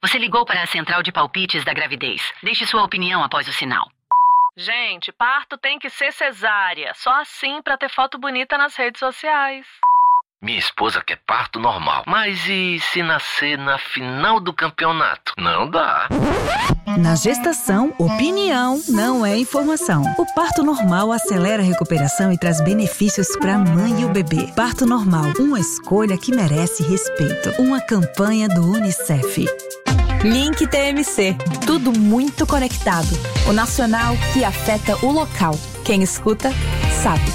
Você ligou para a central de palpites da gravidez. Deixe sua opinião após o sinal. Gente, parto tem que ser cesárea. Só assim pra ter foto bonita nas redes sociais. Minha esposa quer parto normal. Mas e se nascer na final do campeonato? Não dá. Na gestação, opinião não é informação. O parto normal acelera a recuperação e traz benefícios para a mãe e o bebê. Parto normal, uma escolha que merece respeito. Uma campanha do UNICEF. Link TMC. Tudo muito conectado. O nacional que afeta o local. Quem escuta, sabe.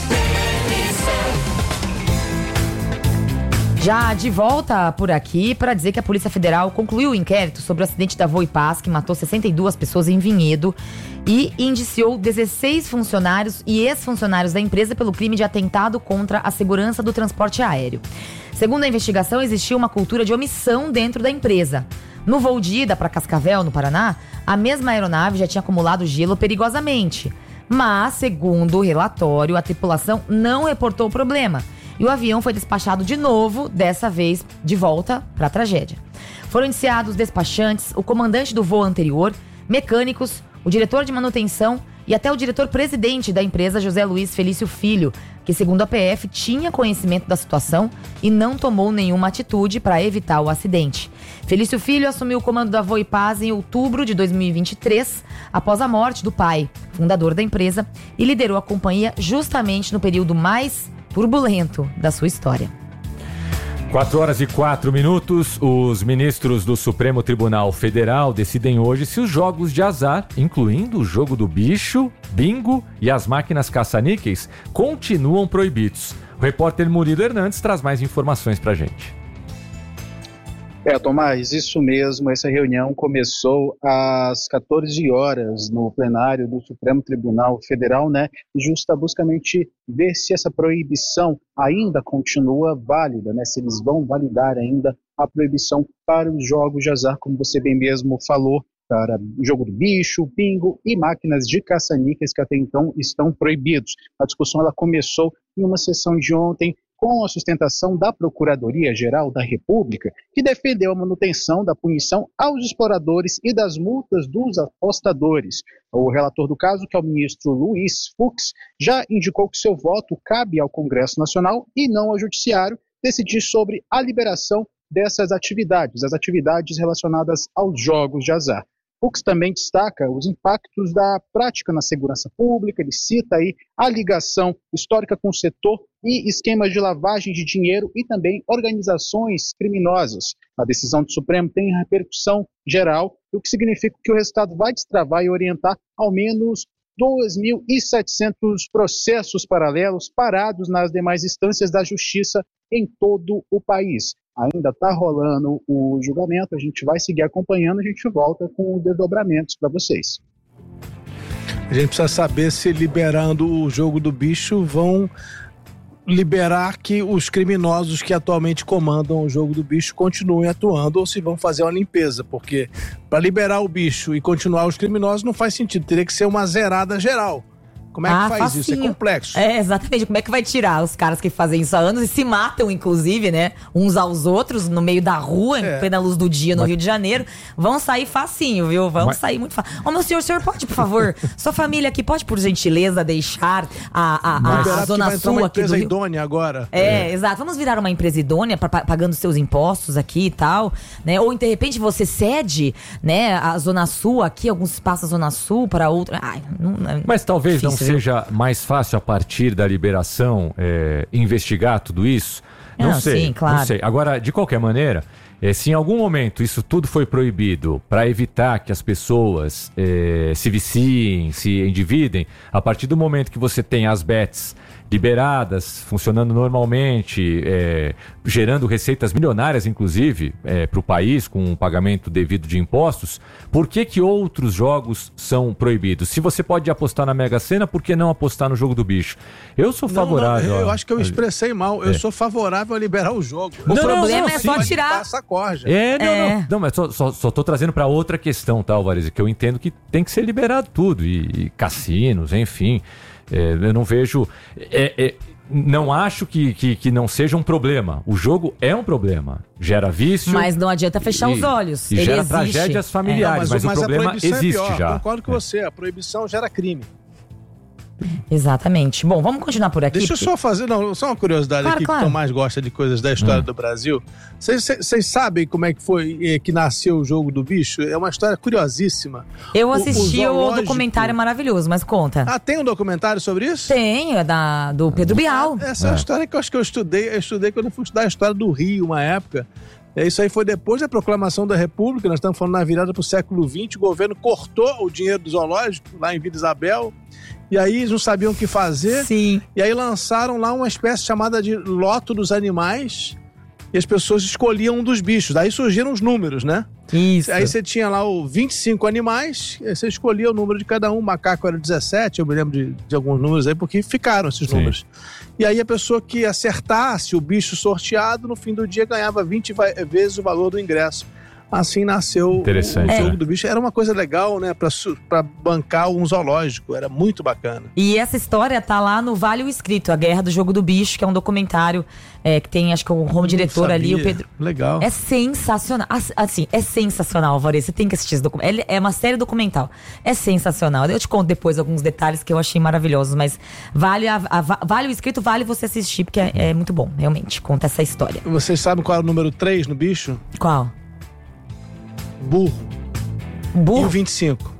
Já de volta por aqui para dizer que a Polícia Federal concluiu o inquérito sobre o acidente da Voipaz, que matou 62 pessoas em Vinhedo, e indiciou 16 funcionários e ex-funcionários da empresa pelo crime de atentado contra a segurança do transporte aéreo. Segundo a investigação, existia uma cultura de omissão dentro da empresa. No voo de ida para Cascavel, no Paraná, a mesma aeronave já tinha acumulado gelo perigosamente. Mas, segundo o relatório, a tripulação não reportou o problema. E o avião foi despachado de novo, dessa vez de volta para a tragédia. Foram indiciados despachantes, o comandante do voo anterior, mecânicos, o diretor de manutenção e até o diretor-presidente da empresa, José Luiz Felício Filho, que, segundo a PF, tinha conhecimento da situação e não tomou nenhuma atitude para evitar o acidente. Felício Filho assumiu o comando da Voipaz em outubro de 2023, após a morte do pai, fundador da empresa, e liderou a companhia justamente no período mais turbulento da sua história. 4h04. Os ministros do Supremo Tribunal Federal decidem hoje se os jogos de azar, incluindo o jogo do bicho, bingo e as máquinas caça-níqueis, continuam proibidos. O repórter Murilo Hernandes traz mais informações pra gente. Tomás, isso mesmo, essa reunião começou às 14 horas no plenário do Supremo Tribunal Federal, justa buscamente ver se essa proibição ainda continua válida, se eles vão validar ainda a proibição para os jogos de azar, como você bem mesmo falou, para o jogo do bicho, bingo e máquinas de caça-níqueis que até então estão proibidos. A discussão ela começou em uma sessão de ontem, com a sustentação da Procuradoria-Geral da República, que defendeu a manutenção da punição aos exploradores e das multas dos apostadores. O relator do caso, que é o ministro Luiz Fux, já indicou que seu voto cabe ao Congresso Nacional e não ao Judiciário decidir sobre a liberação dessas atividades, as atividades relacionadas aos jogos de azar. Fux também destaca os impactos da prática na segurança pública, ele cita aí a ligação histórica com o setor e esquemas de lavagem de dinheiro e também organizações criminosas. A decisão do Supremo tem repercussão geral, o que significa que o resultado vai destravar e orientar ao menos 2.700 processos paralelos parados nas demais instâncias da justiça em todo o país. Ainda está rolando o julgamento, a gente vai seguir acompanhando, a gente volta com desdobramentos para vocês. A gente precisa saber se liberando o jogo do bicho vão liberar que os criminosos que atualmente comandam o jogo do bicho continuem atuando ou se vão fazer uma limpeza, porque para liberar o bicho e continuar os criminosos não faz sentido, teria que ser uma zerada geral. Como é que faz facinho. Isso? É complexo. Exatamente. Como é que vai tirar os caras que fazem isso há anos e se matam, inclusive, uns aos outros, no meio da rua, em plena luz do dia, no Rio de Janeiro. Vão sair facinho, viu? Sair muito fácil. Meu senhor, o senhor pode, por favor, sua família aqui, pode, por gentileza, deixar a Zona Sul aqui do Rio? Idônea agora. Exato. Vamos virar uma empresa idônea, pagando seus impostos aqui e tal, Ou, de repente, você cede, a Zona Sul aqui, alguns espaços da Zona Sul para outra. Mas talvez não seja mais fácil a partir da liberação investigar tudo isso? Não sei, sim, claro. Não sei. Agora, de qualquer maneira, se em algum momento isso tudo foi proibido para evitar que as pessoas se viciem, se endividem, a partir do momento que você tem as bets liberadas, funcionando normalmente, gerando receitas milionárias, inclusive, para o país, com um pagamento devido de impostos, por que outros jogos são proibidos? Se você pode apostar na Mega Sena, por que não apostar no jogo do bicho? Eu sou favorável. Eu acho que eu expressei mal. Eu sou favorável a liberar o jogo. O problema é só tirar. Não, mas só tô trazendo para outra questão, tá, Alvarez? Que eu entendo que tem que ser liberado tudo. E cassinos, enfim. Eu não vejo... não acho que não seja um problema. O jogo é um problema. Gera vício. Mas não adianta fechar os olhos. E Ele gera existe. tragédias familiares, mas o problema existe já. Concordo com você, a proibição gera crime. Exatamente. Bom, vamos continuar por aqui. Deixa eu só fazer, só uma curiosidade aqui, que o Tomás gosta de coisas da história do Brasil. Vocês sabem como é que foi que nasceu o Jogo do Bicho? É uma história curiosíssima. Eu assisti o documentário maravilhoso, mas conta. Ah, tem um documentário sobre isso? Tem, é do Pedro Bial. Essa é uma história que eu acho que eu estudei quando eu fui estudar a história do Rio, uma época. Isso aí foi depois da proclamação da República, nós estamos falando na virada para o século XX, o governo cortou o dinheiro do zoológico lá em Vila Isabel, e aí eles não sabiam o que fazer. Sim. E aí lançaram lá uma espécie chamada de loto dos animais, e as pessoas escolhiam um dos bichos. Daí surgiram os números, né? Isso. Aí você tinha lá 25 animais, e aí você escolhia o número de cada um. Macaco era 17, eu me lembro de alguns números aí, porque ficaram esses números. E aí a pessoa que acertasse o bicho sorteado, no fim do dia ganhava 20 vezes o valor do ingresso. Assim nasceu o Jogo do Bicho. Era uma coisa legal, né? Pra bancar um zoológico. Era muito bacana. E essa história tá lá no Vale o Escrito, A Guerra do Jogo do Bicho, que é um documentário que tem, acho que o diretor ali, o Pedro. Legal. É sensacional. Assim, é sensacional, Alvarez. Você tem que assistir esse documentário. É uma série documental. É sensacional. Eu te conto depois alguns detalhes que eu achei maravilhosos, mas vale o Escrito, vale você assistir, porque é muito bom, realmente. Conta essa história. Vocês sabem qual é o número 3 no bicho? Qual? Burro. E o 25?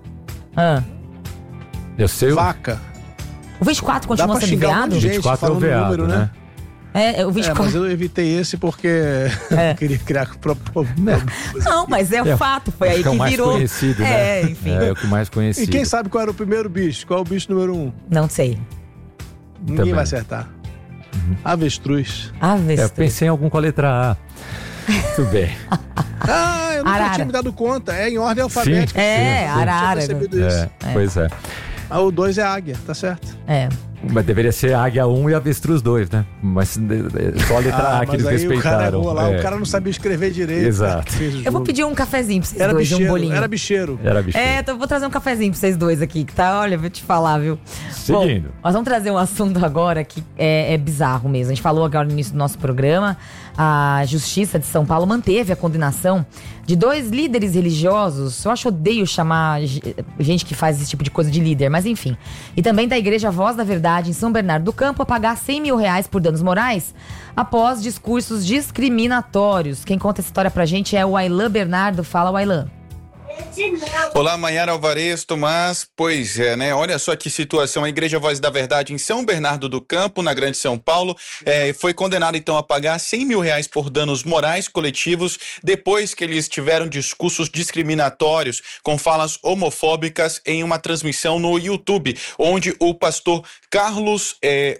Eu sei. Vaca. O 24 continua sendo veado? O 24 é o veado, número, né? O 24. Mas eu evitei esse porque eu queria criar Não, mas é o fato, foi aí que virou. É o mais conhecido, né? Enfim. É o que mais conhecido. E quem sabe qual era o primeiro bicho? Qual é o bicho número 1? Não sei. Ninguém vai acertar. Avestruz. Avestruz. Eu pensei em algum com a letra A. Muito bem. Eu nunca tinha me dado conta. É em ordem alfabética. arara. Pois é. O 2 é águia, tá certo. Mas deveria ser Águia 1 e Avestruz 2, né? Mas só a letra A que eles respeitaram. O cara não sabia escrever direito. Exato. Eu vou pedir um cafezinho pra vocês dois, um bolinho. Era bicheiro. Então eu vou trazer um cafezinho pra vocês dois aqui, que tá, olha, vou te falar, viu? Seguindo. Bom, nós vamos trazer um assunto agora que é bizarro mesmo. A gente falou agora no início do nosso programa, a Justiça de São Paulo manteve a condenação de 2 líderes religiosos. Eu odeio chamar gente que faz esse tipo de coisa de líder, mas enfim. E também da Igreja Voz da Verdade em São Bernardo do Campo a pagar R$100 mil por danos morais após discursos discriminatórios. Quem conta essa história pra gente é o Ailan Bernardo. Fala, Ailan. Olá, Maiara, Alvarez, Tomás. Pois é, né? Olha só que situação. A Igreja Voz da Verdade em São Bernardo do Campo, na Grande São Paulo, foi condenada então a pagar R$100 mil por danos morais coletivos depois que eles tiveram discursos discriminatórios com falas homofóbicas em uma transmissão no YouTube, onde o pastor Carlos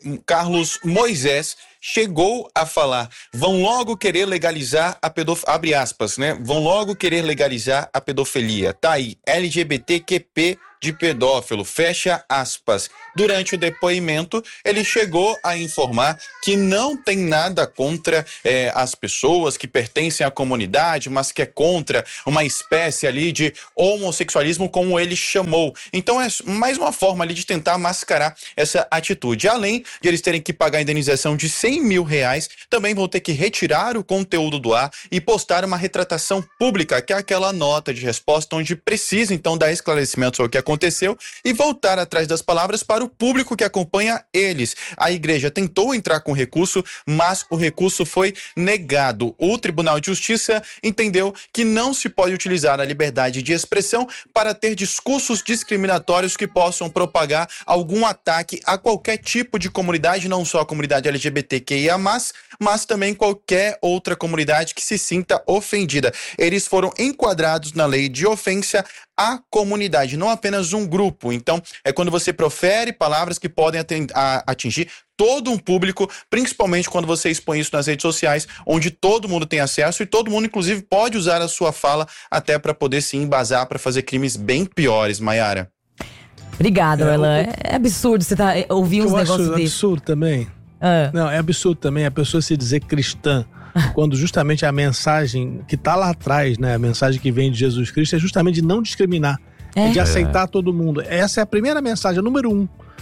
Moisés chegou a falar: vão logo querer legalizar a pedofilia, abre aspas, né? Vão logo querer legalizar a pedofilia. Tá aí, LGBTQP de pedófilo, fecha aspas. Durante o depoimento, ele chegou a informar que não tem nada contra as pessoas que pertencem à comunidade, mas que é contra uma espécie ali de homossexualismo, como ele chamou. Então é mais uma forma ali de tentar mascarar essa atitude. Além de eles terem que pagar a indenização de R$100 mil, também vão ter que retirar o conteúdo do ar e postar uma retratação pública, que é aquela nota de resposta onde precisa então dar esclarecimento sobre o que aconteceu e voltar atrás das palavras para o público que acompanha eles. A igreja tentou entrar com recurso, mas o recurso foi negado. O Tribunal de Justiça entendeu que não se pode utilizar a liberdade de expressão para ter discursos discriminatórios que possam propagar algum ataque a qualquer tipo de comunidade, não só a comunidade LGBTQIA+, mas também qualquer outra comunidade que se sinta ofendida. Eles foram enquadrados na lei de ofensa à comunidade, não apenas um grupo. Então, é quando você profere palavras que podem atingir todo um público, principalmente quando você expõe isso nas redes sociais, onde todo mundo tem acesso e todo mundo, inclusive, pode usar a sua fala até para poder se embasar para fazer crimes bem piores, Maiara. Obrigado, Elan. É absurdo você ouvir uns negócios desses. É absurdo também. Não, é absurdo também a pessoa se dizer cristã, quando justamente a mensagem que está lá atrás, né, a mensagem que vem de Jesus Cristo é justamente de não discriminar, de aceitar todo mundo. Essa é a primeira mensagem, a número 1.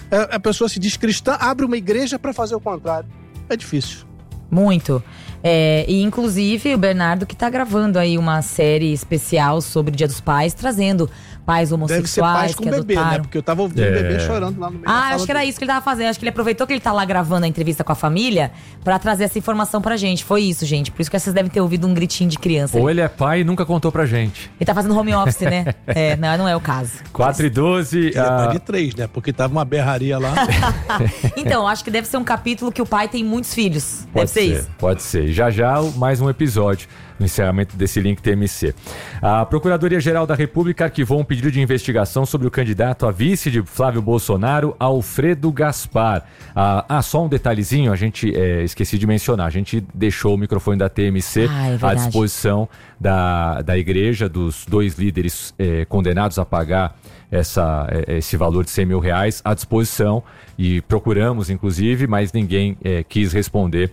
A pessoa se diz cristã, abre uma igreja para fazer o contrário. É difícil. Muito. E inclusive o Bernardo que tá gravando aí uma série especial sobre o Dia dos Pais, trazendo pais homossexuais. Deve ser pais com que bebê, adotaram. né? Porque eu tava ouvindo o bebê chorando lá no meio da sala Acho que era dele. isso que ele tava fazendo. Acho que ele aproveitou que ele tá lá gravando a entrevista com a família pra trazer essa informação pra gente. Foi isso, gente. Por isso que vocês devem ter ouvido um gritinho de criança. Ou ele é pai e nunca contou pra gente. Ele tá fazendo home office, né? Não é o caso. 4h12. Ele é pai de 3, né? Porque tava uma berraria lá. Então, acho que deve ser um capítulo que o pai tem muitos filhos. Deve ser isso. Pode ser. Já mais um episódio no encerramento desse Link TMC. A Procuradoria-Geral da República arquivou um pedido de investigação sobre o candidato a vice de Flávio Bolsonaro, Alfredo Gaspar. Só um detalhezinho, a gente esqueci de mencionar. A gente deixou o microfone da TMC à disposição da igreja, dos 2 líderes condenados a pagar esse valor de R$100 mil à disposição, e procuramos inclusive, mas ninguém quis responder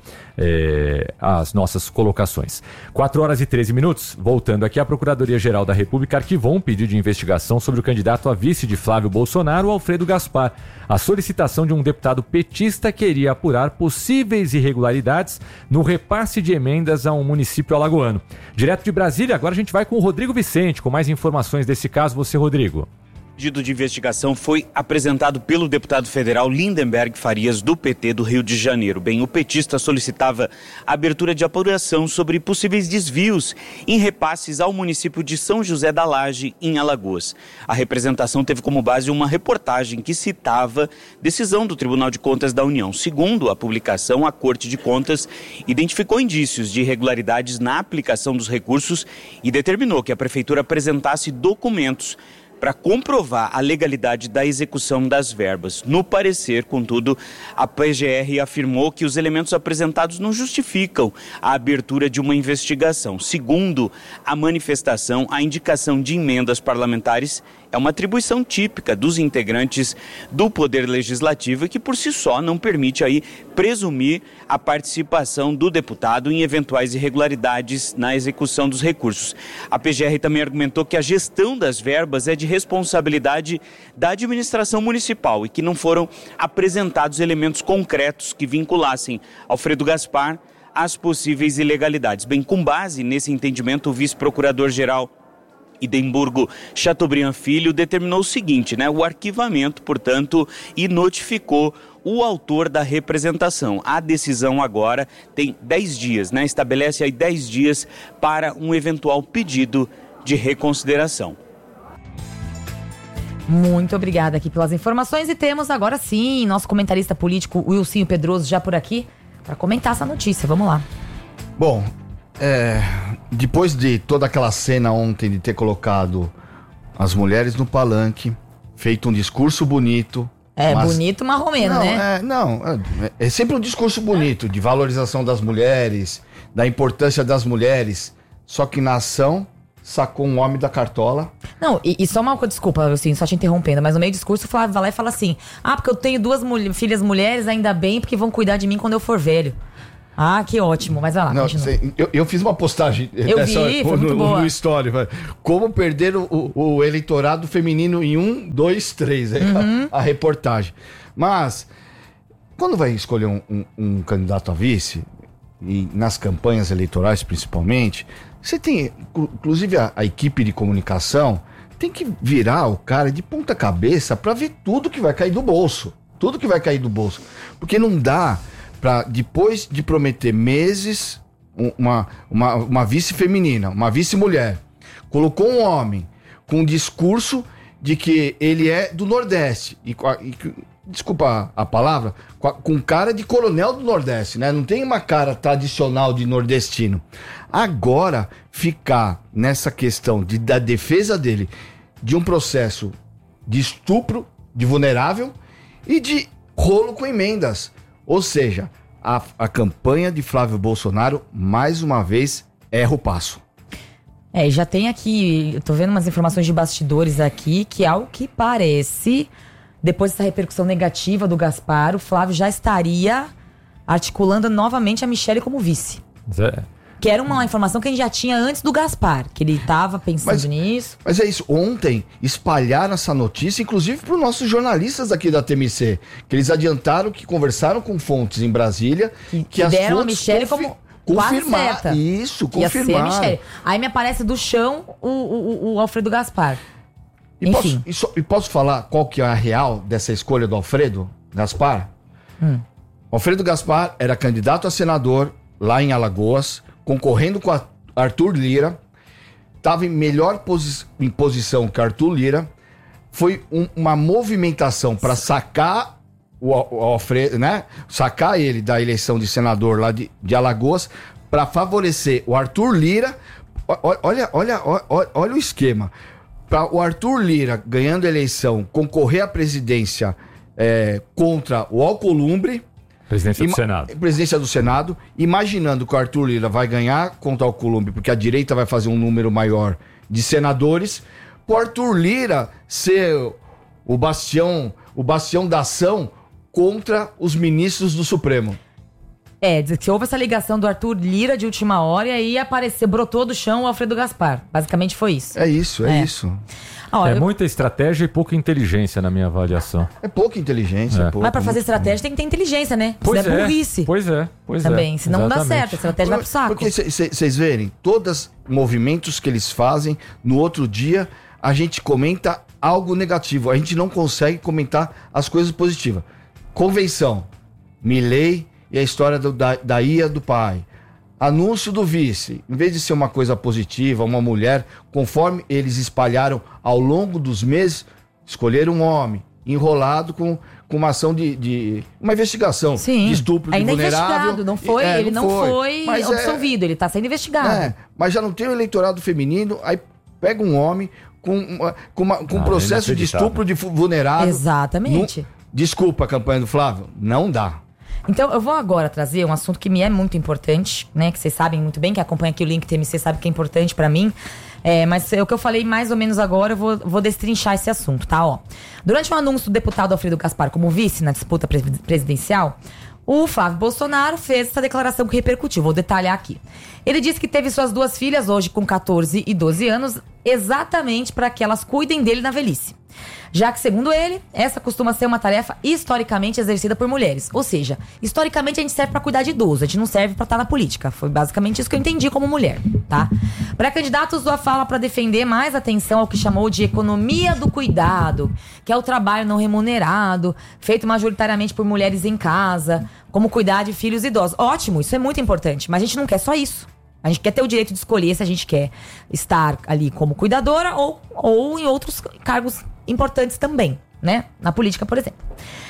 às nossas colocações. 4h13, voltando aqui, a Procuradoria-Geral da República arquivou um pedido de investigação sobre o candidato a vice de Flávio Bolsonaro, Alfredo Gaspar. A solicitação de um deputado petista queria apurar possíveis irregularidades no repasse de emendas a um município alagoano. Direto de Brasília, agora a gente vai com o Rodrigo Vicente, com mais informações desse caso. Você, Rodrigo. O pedido de investigação foi apresentado pelo deputado federal Lindenberg Farias, do PT do Rio de Janeiro. O petista solicitava a abertura de apuração sobre possíveis desvios em repasses ao município de São José da Laje, em Alagoas. A representação teve como base uma reportagem que citava decisão do Tribunal de Contas da União. Segundo a publicação, a Corte de Contas identificou indícios de irregularidades na aplicação dos recursos e determinou que a Prefeitura apresentasse documentos para comprovar a legalidade da execução das verbas. No parecer, contudo, a PGR afirmou que os elementos apresentados não justificam a abertura de uma investigação. Segundo a manifestação, a indicação de emendas parlamentares é uma atribuição típica dos integrantes do Poder Legislativo e que, por si só, não permite aí presumir a participação do deputado em eventuais irregularidades na execução dos recursos. A PGR também argumentou que a gestão das verbas é de responsabilidade da administração municipal e que não foram apresentados elementos concretos que vinculassem Alfredo Gaspar às possíveis ilegalidades. Com base nesse entendimento, o vice-procurador-geral Idemburgo Chateaubriand Filho determinou o seguinte, o arquivamento, portanto, e notificou o autor da representação. A decisão agora tem 10 dias, estabelece aí 10 dias para um eventual pedido de reconsideração. Muito obrigada aqui pelas informações e temos agora sim nosso comentarista político Wilsinho Pedroso já por aqui para comentar essa notícia. Vamos lá. Bom, depois de toda aquela cena ontem de ter colocado as mulheres no palanque, feito um discurso bonito. Bonito marromeno, né? É sempre um discurso bonito de valorização das mulheres, da importância das mulheres, só que na ação sacou um homem da cartola. Não, e só uma desculpa, assim, só te interrompendo, mas no meio do discurso o Flávio vai lá e fala assim: porque eu tenho 2 filhas mulheres, ainda bem, porque vão cuidar de mim quando eu for velho. Que ótimo, mas vai lá, continua. Eu fiz uma postagem no Story, como perder o eleitorado feminino em 1, 2, 3, a reportagem. Mas, quando vai escolher um candidato a vice, e nas campanhas eleitorais principalmente, você tem, inclusive a equipe de comunicação, tem que virar o cara de ponta cabeça para ver tudo que vai cair do bolso. Tudo que vai cair do bolso. Porque não dá para, depois de prometer meses, uma vice feminina, uma vice mulher, colocou um homem com um discurso de que ele é do Nordeste, desculpa a palavra, com cara de coronel do Nordeste, não tem uma cara tradicional de nordestino. Agora, ficar nessa questão da defesa dele, de um processo de estupro de vulnerável e de rolo com emendas. Ou seja, a campanha de Flávio Bolsonaro, mais uma vez, erra o passo. Já tem aqui, eu tô vendo umas informações de bastidores aqui, que ao que parece, depois dessa repercussão negativa do Gaspar, o Flávio já estaria articulando novamente a Michelle como vice. Que era uma informação que a gente já tinha antes do Gaspar, que ele estava pensando nisso. Mas é isso, ontem espalharam essa notícia, inclusive para os nossos jornalistas aqui da TMC, que eles adiantaram que conversaram com fontes em Brasília, que as deram fontes a Michele como confirmar. Isso, confirmar. Aí me aparece do chão o Alfredo Gaspar. Enfim. Posso falar qual que é a real dessa escolha do Alfredo Gaspar? Alfredo Gaspar era candidato a senador lá em Alagoas, concorrendo com Arthur Lira, estava em melhor posição que Arthur Lira. Foi uma movimentação para sacar o Alfredo, né? Sacar ele da eleição de senador lá de Alagoas, para favorecer o Arthur Lira. Olha o esquema. Para o Arthur Lira, ganhando a eleição, concorrer à presidência contra o Alcolumbre. Presidência do Senado, imaginando que o Arthur Lira vai ganhar contra o Alcolumbre, porque a direita vai fazer um número maior de senadores, o Arthur Lira ser o bastião da ação contra os ministros do Supremo. Diz que houve essa ligação do Arthur Lira de última hora e aí brotou do chão o Alfredo Gaspar. Basicamente foi isso. É isso. Muita estratégia e pouca inteligência na minha avaliação. É pouca inteligência. Mas pra fazer estratégia tem que ter inteligência, né? Pois é burrice. Pois é. Também, senão não dá certo, a estratégia vai pro saco. Porque vocês verem, todos os movimentos que eles fazem, no outro dia a gente comenta algo negativo. A gente não consegue comentar as coisas positivas. Convenção, Milei e a história da Ia do pai. Anúncio do vice, em vez de ser uma coisa positiva, uma mulher, conforme eles espalharam ao longo dos meses, escolheram um homem enrolado com uma ação de uma investigação de estupro de vulnerável. Investigado, não foi, ele não foi absolvido, ele está sendo investigado. Mas já não tem o eleitorado feminino, aí pega um homem com processo de estupro de vulnerável. Exatamente. Desculpa a campanha do Flávio, não dá. Então, eu vou agora trazer um assunto que me é muito importante, né? Que vocês sabem muito bem, que acompanha aqui o Link TMC sabe que é importante pra mim. Mas o que eu falei mais ou menos agora, eu vou destrinchar esse assunto, tá? Durante o anúncio do deputado Alfredo Gaspar como vice na disputa presidencial, o Flávio Bolsonaro fez essa declaração que repercutiu. Vou detalhar aqui. Ele disse que teve suas 2 filhas, hoje com 14 e 12 anos, exatamente para que elas cuidem dele na velhice. Já que, segundo ele, essa costuma ser uma tarefa historicamente exercida por mulheres. Ou seja, historicamente a gente serve pra cuidar de idoso, a gente não serve pra estar na política. Foi basicamente isso que eu entendi como mulher, tá? Para candidatos, usou a fala para defender mais atenção ao que chamou de economia do cuidado, que é o trabalho não remunerado, feito majoritariamente por mulheres em casa, como cuidar de filhos idosos. Ótimo, isso é muito importante, mas a gente não quer só isso. A gente quer ter o direito de escolher se a gente quer estar ali como cuidadora ou em outros cargos importantes também, né? Na política, por exemplo.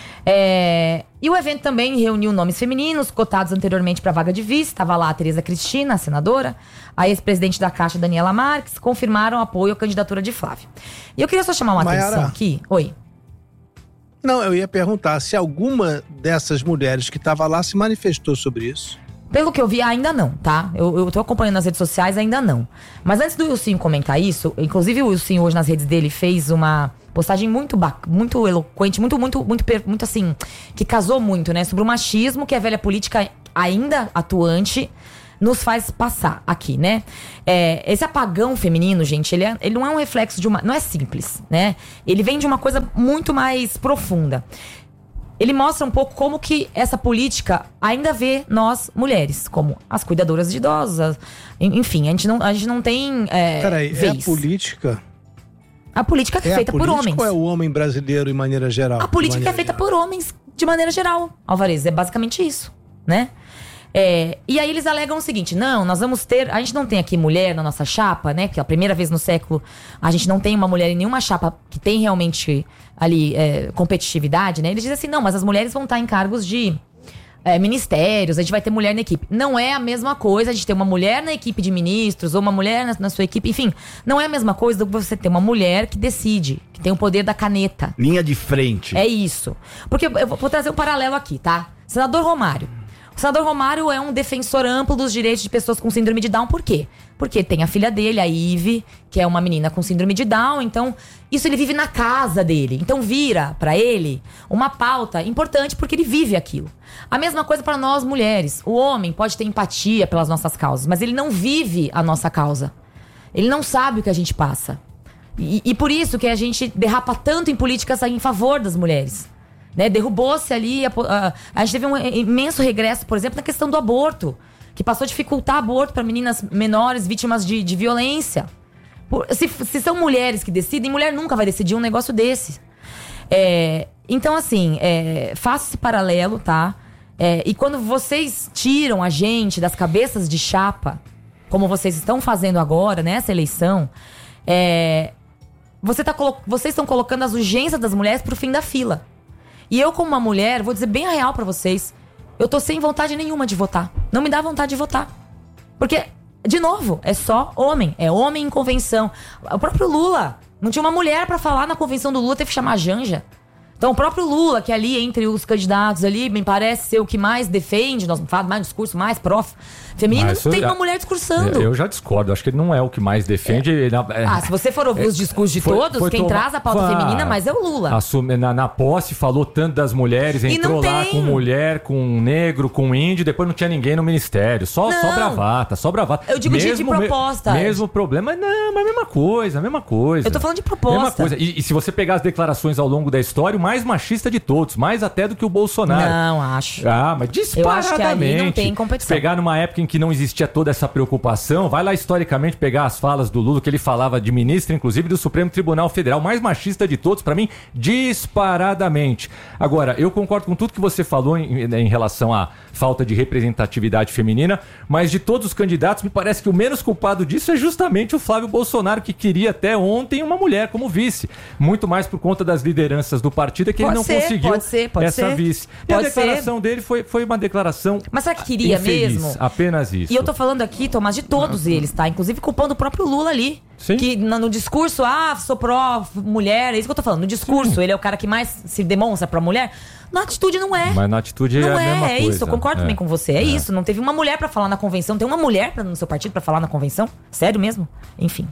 E o evento também reuniu nomes femininos cotados anteriormente para a vaga de vice. Estava lá a Tereza Cristina, a senadora, a ex-presidente da Caixa, Daniela Marques, confirmaram apoio à candidatura de Flávio. E eu queria só chamar uma atenção aqui. Oi. Não, eu ia perguntar se alguma dessas mulheres que estava lá se manifestou sobre isso. Pelo que eu vi, ainda não, tá? Eu tô acompanhando nas redes sociais, ainda não. Mas antes do Wilson comentar isso, inclusive o Wilson hoje nas redes dele fez uma postagem muito eloquente, muito assim, que casou muito, né? Sobre o machismo que a velha política ainda atuante nos faz passar aqui, né? Esse apagão feminino, gente, ele não é um reflexo de uma... Não é simples, né? Ele vem de uma coisa muito mais profunda. Ele mostra um pouco como que essa política ainda vê nós, mulheres, como as cuidadoras de idosos. Enfim, a gente não tem Peraí, vez. É a política? A política é feita por homens. Ou é o homem brasileiro em maneira geral? A política é feita por homens de maneira geral, Alvarez. É basicamente isso, né? E aí eles alegam o seguinte: não, nós vamos ter... A gente não tem aqui mulher na nossa chapa, né? Que é a primeira vez no século a gente não tem uma mulher em nenhuma chapa que tem realmente ali competitividade, né? Eles dizem assim, não, mas as mulheres vão estar em cargos de ministérios, a gente vai ter mulher na equipe. Não é a mesma coisa a gente ter uma mulher na equipe de ministros ou uma mulher na sua equipe. Enfim, não é a mesma coisa do que você ter uma mulher que decide, que tem o poder da caneta. Linha de frente. É isso. Porque eu vou trazer um paralelo aqui, tá? Senador Romário. O senador Romário é um defensor amplo dos direitos de pessoas com síndrome de Down. Por quê? Porque tem a filha dele, a Ive, que é uma menina com síndrome de Down. Então, isso ele vive na casa dele. Então, vira pra ele uma pauta importante porque ele vive aquilo. A mesma coisa pra nós mulheres. O homem pode ter empatia pelas nossas causas, mas ele não vive a nossa causa. Ele não sabe o que a gente passa. E por isso que a gente derrapa tanto em políticas em favor das mulheres. Né? Derrubou-se ali, a gente teve um imenso regresso, por exemplo, na questão do aborto, que passou a dificultar aborto para meninas menores vítimas de violência. Se são mulheres que decidem, mulher nunca vai decidir um negócio desse. Então, assim, faça esse paralelo, tá? E quando vocês tiram a gente das cabeças de chapa, como vocês estão fazendo agora, nessa eleição, vocês estão colocando as urgências das mulheres pro fim da fila. E eu, como uma mulher, vou dizer bem a real pra vocês, eu tô sem vontade nenhuma de votar. Não me dá vontade de votar. Porque, de novo, é só homem. É homem em convenção. O próprio Lula, não tinha uma mulher pra falar na convenção do Lula, teve que chamar a Janja. Então o próprio Lula, que ali entre os candidatos ali, me parece ser o que mais defende, nós falamos mais discurso, mais feminino, não tem uma mulher discursando. Eu já discordo, acho que ele não é o que mais defende. Se você for ouvir os discursos de todos, quem traz a pauta feminina mais é o Lula. Na posse falou tanto das mulheres, entrou lá com mulher, com negro, com índio, depois não tinha ninguém no ministério. Só bravata. Eu digo de proposta. Mesmo problema, não, mas mesma coisa. Eu tô falando de proposta. Mesma coisa. E se você pegar as declarações ao longo da história, o mais machista de todos, mais até do que o Bolsonaro. Não, acho. Mas disparadamente. Eu acho que ali não tem competição. Pegar numa época em que não existia toda essa preocupação, vai lá historicamente pegar as falas do Lula, que ele falava de ministro, inclusive do Supremo Tribunal Federal, mais machista de todos, pra mim, disparadamente. Agora, eu concordo com tudo que você falou em relação à falta de representatividade feminina, mas de todos os candidatos, me parece que o menos culpado disso é justamente o Flávio Bolsonaro, que queria até ontem uma mulher como vice. Muito mais por conta das lideranças do partido, é que ele não conseguiu essa vice. E a declaração dele foi uma declaração Mas será que queria infeliz, mesmo? Apenas isso. E eu tô falando aqui, Tomás, de todos eles, tá? Inclusive culpando o próprio Lula ali. Sim. Que no discurso, sou pró-mulher, é isso que eu tô falando. No discurso, ele é o cara que mais se demonstra pró-mulher. Na atitude não é. Mas na atitude não é a mesma coisa. Isso, eu concordo também com você. É isso, não teve uma mulher pra falar na convenção. Tem uma mulher no seu partido pra falar na convenção? Sério mesmo? Enfim.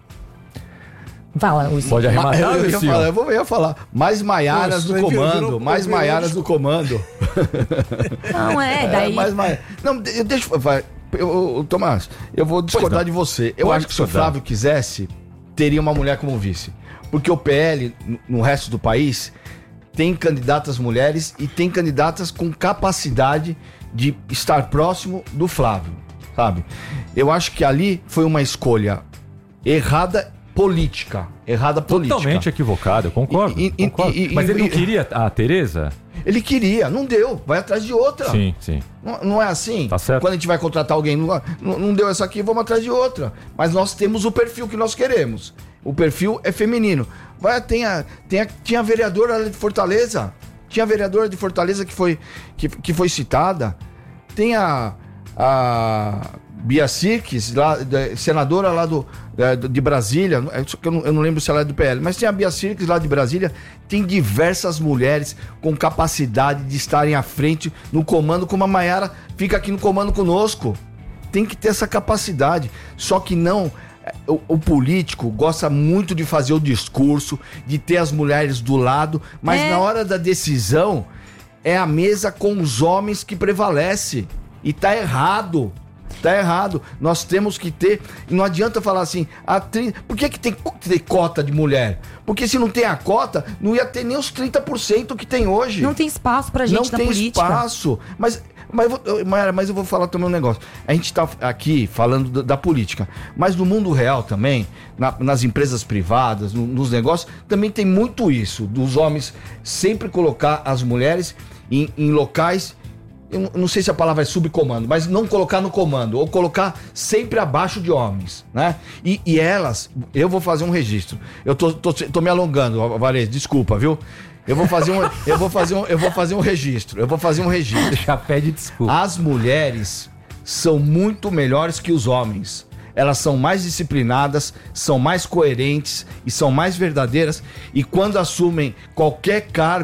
Fala, Wilson. Pode arrematar, eu ia falar. Mais Maiaras no comando. Mais Maiaras no comando. Não, daí... Não, deixa eu... Tomás, eu vou discordar de você. Eu acho que se o Flávio quisesse, teria uma mulher como vice. Porque o PL, no resto do país, tem candidatas mulheres e tem candidatas com capacidade de estar próximo do Flávio, sabe? Eu acho que ali foi uma escolha errada política. Totalmente equivocada, eu concordo. Mas ele não queria a Tereza? Ele queria, não deu, vai atrás de outra. Sim. Não é assim? Tá certo. Quando a gente vai contratar alguém, não deu essa aqui, vamos atrás de outra. Mas nós temos o perfil que nós queremos. O perfil é feminino. Tinha a vereadora de Fortaleza. Tinha a vereadora de Fortaleza que foi citada. Tem a Bia Sirques, senadora lá de Brasília, eu não lembro se ela é do PL, mas tem a Bia Sirques lá de Brasília, tem diversas mulheres com capacidade de estarem à frente no comando, como a Maiara fica aqui no comando conosco. Tem que ter essa capacidade, só que não... O político gosta muito de fazer o discurso, de ter as mulheres do lado, mas na hora da decisão é a mesa com os homens que prevalece. E tá errado. Nós temos que ter... Não adianta falar assim... Por que tem que ter cota de mulher? Porque se não tem a cota, não ia ter nem os 30% que tem hoje. Não tem espaço pra gente na política. Não tem espaço. Mas eu vou falar também um negócio. A gente tá aqui falando da política, mas no mundo real também, nas empresas privadas, nos negócios, também tem muito isso, dos homens sempre colocar as mulheres em locais, eu não sei se a palavra é subcomando, mas não colocar no comando, ou colocar sempre abaixo de homens, né? E elas, eu vou fazer um registro. Eu tô me alongando, Varese, desculpa, viu? Eu vou fazer um registro. Já pede desculpa. As mulheres são muito melhores que os homens. Elas são mais disciplinadas, são mais coerentes e são mais verdadeiras. E quando assumem qualquer cargo,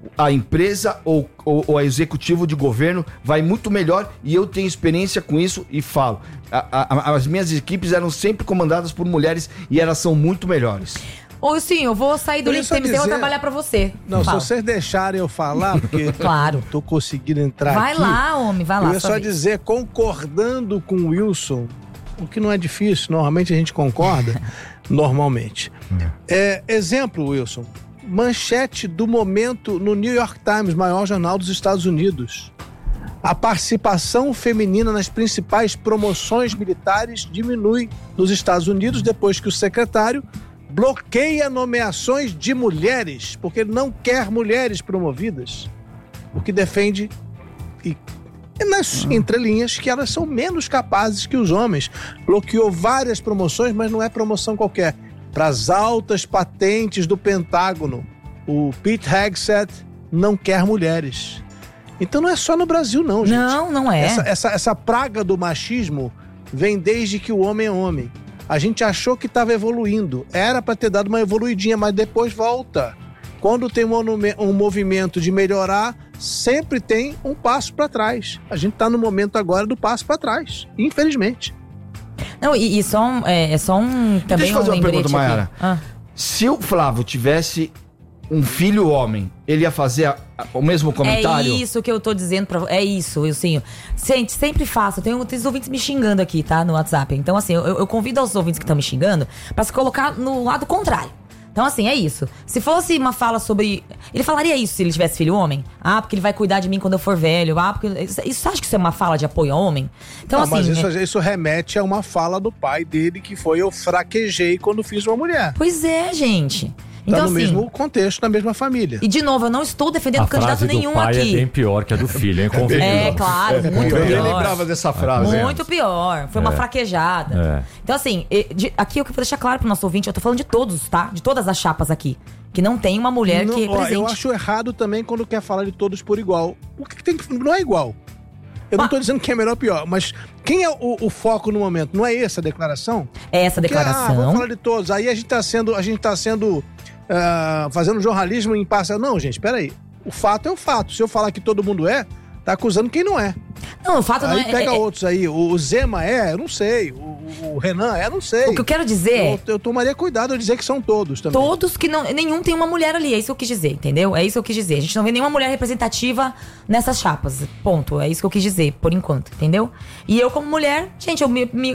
a empresa ou a executivo de governo vai muito melhor, e eu tenho experiência com isso e falo. As minhas equipes eram sempre comandadas por mulheres e elas são muito melhores. Ou sim, eu vou sair do Link TMC e vou trabalhar pra você. Não, se vocês deixarem eu falar, porque claro. Tô conseguindo entrar vai aqui. Vai lá, homem, vai lá. Eu ia só dizer, concordando com o Wilson, o que não é difícil, normalmente a gente concorda, normalmente. Exemplo, Wilson, manchete do momento no New York Times, maior jornal dos Estados Unidos. A participação feminina nas principais promoções militares diminui nos Estados Unidos depois que o secretário bloqueia nomeações de mulheres, porque ele não quer mulheres promovidas, o que defende, e nas entrelinhas, que elas são menos capazes que os homens. Bloqueou várias promoções, mas não é promoção qualquer. Para as altas patentes do Pentágono, o Pete Hegseth não quer mulheres. Então não é só no Brasil não, gente. Não é. Essa praga do machismo vem desde que o homem é homem. A gente achou que estava evoluindo. Era para ter dado uma evoluidinha, mas depois volta. Quando tem um movimento de melhorar, sempre tem um passo para trás. A gente está no momento agora do passo para trás, infelizmente. Não, e só um também. Deixa eu fazer uma pergunta, Mayara. Se o Flávio tivesse um filho homem, ele ia fazer o mesmo comentário? É isso que eu tô dizendo pra você. É isso, Wilson. Gente, sempre faço. Tem os ouvintes me xingando aqui, tá? No WhatsApp. Então, assim, eu convido aos ouvintes que estão me xingando pra se colocar no lado contrário. Então, assim, é isso. Se fosse uma fala sobre... Ele falaria isso se ele tivesse filho homem? Ah, porque ele vai cuidar de mim quando eu for velho. Ah, porque... Você acha que isso é uma fala de apoio ao homem? Então, não, assim... mas isso remete a uma fala do pai dele, que foi: eu fraquejei quando fiz uma mulher. Pois é, gente. Então, no assim, mesmo contexto, na mesma família. E, de novo, eu não estou defendendo candidato nenhum aqui. A frase do pai é bem pior que a do filho, hein? Claro, muito pior. Eu lembrava dessa frase. Muito pior. Foi uma fraquejada. Então, assim, aqui eu vou deixar claro pro nosso ouvinte, eu tô falando de todos, tá? De todas as chapas aqui. Que não tem uma mulher que represente. Eu acho errado também quando quer falar de todos por igual. Por que tem que... Não é igual. Eu não tô dizendo que é melhor ou pior, mas quem é o foco no momento? Não é essa a declaração? É essa a declaração. Vamos falar de todos. Aí a gente tá sendo fazendo jornalismo em parcial. Não, gente, peraí. O fato é o fato. Se eu falar que todo mundo tá acusando quem não é. Não, o fato não é... Aí pega outros aí. O Zema eu não sei. O Renan não sei. O que eu quero dizer eu tomaria cuidado de dizer que são todos também. Todos que não... Nenhum tem uma mulher ali. É isso que eu quis dizer, entendeu? É isso que eu quis dizer. A gente não vê nenhuma mulher representativa nessas chapas. Ponto. É isso que eu quis dizer, por enquanto, entendeu? E eu, como mulher... Gente,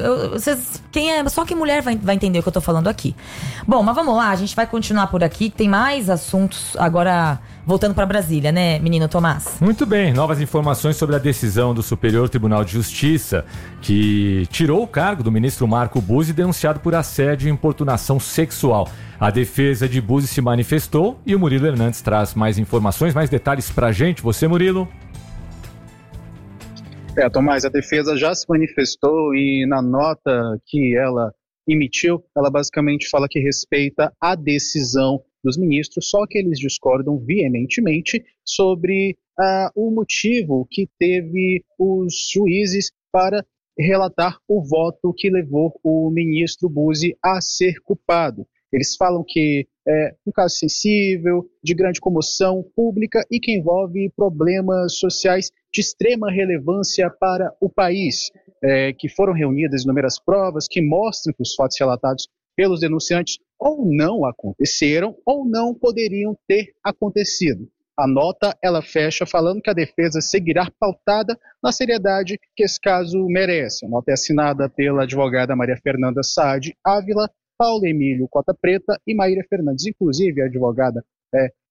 só que mulher vai entender o que eu tô falando aqui. Bom, mas vamos lá. A gente vai continuar por aqui. Tem mais assuntos agora... Voltando para Brasília, né, menino Tomás? Muito bem, novas informações sobre a decisão do Superior Tribunal de Justiça, que tirou o cargo do ministro Marco Buzzi, denunciado por assédio e importunação sexual. A defesa de Buzzi se manifestou e o Murilo Hernandes traz mais informações, mais detalhes pra gente. Você, Murilo? Tomás, a defesa já se manifestou e na nota que ela emitiu, ela basicamente fala que respeita a decisão dos ministros, só que eles discordam veementemente sobre o motivo que teve os juízes para relatar o voto que levou o ministro Buzzi a ser culpado. Eles falam que é um caso sensível, de grande comoção pública e que envolve problemas sociais de extrema relevância para o país, que foram reunidas inúmeras provas que mostram que os fatos relatados pelos denunciantes ou não aconteceram ou não poderiam ter acontecido. A nota, ela fecha falando que a defesa seguirá pautada na seriedade que esse caso merece. A nota é assinada pela advogada Maria Fernanda Saad Ávila, Paulo Emílio Cota Preta e Maíra Fernandes. Inclusive, a advogada